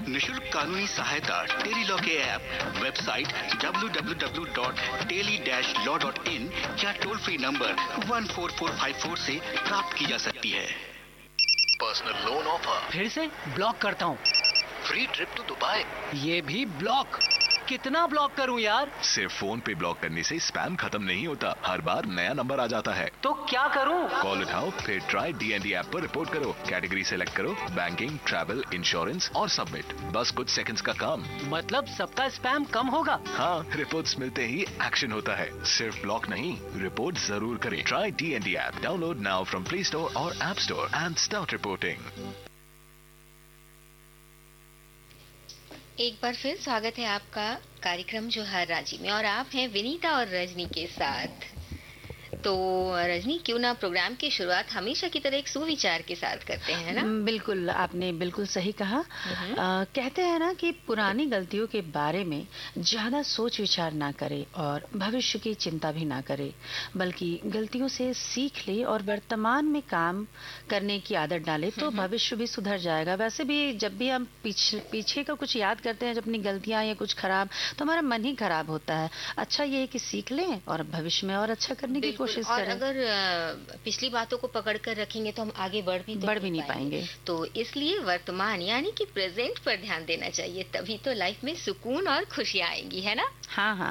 निशुल्क कानूनी सहायता टेली लॉ के ऐप, वेबसाइट www.teli-law.in या टोल फ्री नंबर 14454 से प्राप्त की जा सकती है। Personal loan offer. फिर से ब्लॉक करता हूँ। Free trip to Dubai. ये भी ब्लॉक। कितना ब्लॉक करूं यार? सिर्फ फोन पे ब्लॉक करने से स्पैम खत्म नहीं होता, हर बार नया नंबर आ जाता है। तो क्या करूं? कॉल उठाओ, फिर ट्राई DND ऐप पर रिपोर्ट करो, कैटेगरी सेलेक्ट करो, बैंकिंग, ट्रैवल, इंश्योरेंस और सबमिट। बस कुछ सेकंड्स का काम। मतलब सबका स्पैम कम होगा? हाँ, रिपोर्ट्स मिलते ही एक्शन होता है। सिर्फ ब्लॉक नहीं, रिपोर्ट जरूर करें। Try DND app, download now from play store और app store and start reporting. एक बार फिर स्वागत है आपका कार्यक्रम जो हर राजी में, और आप हैं विनीता और रजनी के साथ। तो रजनी, क्यों ना प्रोग्राम की शुरुआत हमेशा की तरह एक सुविचार के साथ करते हैं ना? बिल्कुल, आपने बिल्कुल सही कहा। कहते हैं ना कि पुरानी गलतियों के बारे में ज्यादा सोच विचार ना करे और भविष्य की चिंता भी ना करे, बल्कि गलतियों से सीख ले और वर्तमान में काम करने की आदत डाले तो भविष्य भी सुधर जाएगा। वैसे भी जब भी हम पीछे का कुछ याद करते हैं, जब अपनी गलतियां या कुछ खराब, तो हमारा मन ही खराब होता है। अच्छा ये है कि सीख लें और भविष्य में और अच्छा करने की कोशिश और अगर पिछली बातों को पकड़ कर रखेंगे तो हम आगे बढ़ भी नहीं पाएंगे। तो इसलिए वर्तमान यानी कि प्रेजेंट पर ध्यान देना चाहिए, तभी तो लाइफ में सुकून और खुशियां आएंगी, है ना? हाँ हाँ,